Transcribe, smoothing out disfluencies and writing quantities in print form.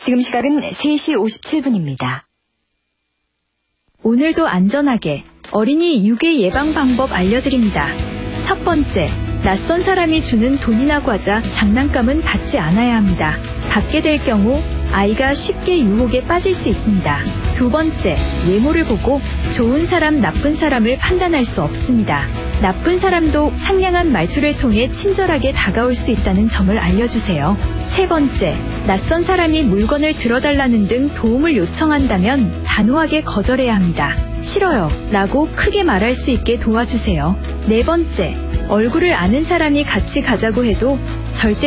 지금 시각은 3시 57분입니다. 오늘도 안전하게 어린이 유괴 예방 방법 알려드립니다. 첫 번째, 낯선 사람이 주는 돈이나 과자, 장난감은 받지 않아야 합니다. 받게 될 경우 아이가 쉽게 유혹에 빠질 수 있습니다. 두 번째, 외모를 보고 좋은 사람, 나쁜 사람을 판단할 수 없습니다. 나쁜 사람도 상냥한 말투를 통해 친절하게 다가올 수 있다는 점을 알려주세요. 세 번째, 낯선 사람이 물건을 들어달라는 등 도움을 요청한다면 단호하게 거절해야 합니다. 싫어요 라고 크게 말할 수 있게 도와주세요. 네 번째, 얼굴을 아는 사람이 같이 가자고 해도 절대